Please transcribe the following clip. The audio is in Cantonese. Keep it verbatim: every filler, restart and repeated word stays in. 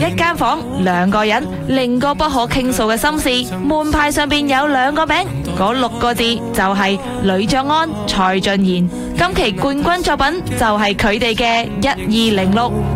一間房兩個人，零個不可傾訴嘅心事。門牌上邊有兩個名，嗰六個字就係呂爵安、蔡俊賢。今期冠軍作品就係佢哋嘅一二零六。